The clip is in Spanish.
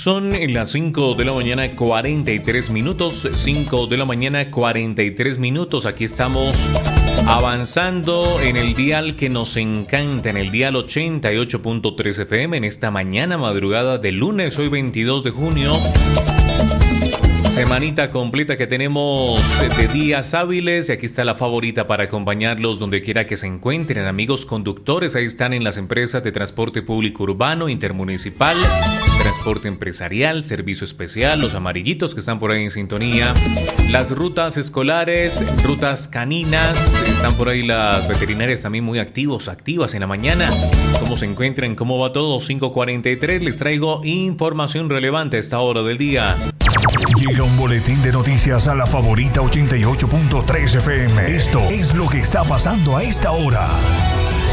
Son las 5 de la mañana 43 minutos, 5 de la mañana 43 minutos. Aquí estamos avanzando en el dial que nos encanta, en el dial 88.3 FM, en esta mañana madrugada de lunes, hoy 22 de junio. Semanita completa que tenemos de días hábiles y aquí está la favorita para acompañarlos donde quiera que se encuentren. Amigos conductores, ahí están en las empresas de transporte público urbano, intermunicipal, transporte empresarial, servicio especial, los amarillitos que están por ahí en sintonía, las rutas escolares, rutas caninas, están por ahí las veterinarias también muy activas en la mañana. ¿Cómo se encuentran? ¿Cómo va todo? 5:43, les traigo información relevante a esta hora del día. Llega un boletín de noticias a la favorita 88.3 FM. Esto es lo que está pasando a esta hora.